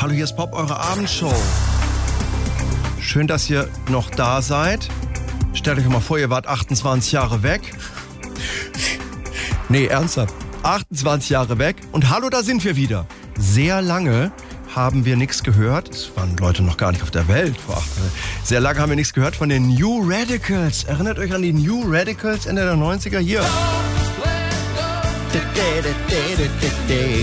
Hallo, hier ist Pop, eure Abendshow. Schön, dass ihr noch da seid. Stellt euch mal vor, ihr wart 28 Jahre weg. Nee, ernsthaft. 28 Jahre weg. Und hallo, da sind wir wieder. Sehr lange haben wir nichts gehört. Es waren Leute noch gar nicht auf der Welt. Sehr lange haben wir nichts gehört von den New Radicals. Erinnert euch an die New Radicals Ende der 90er? Hier.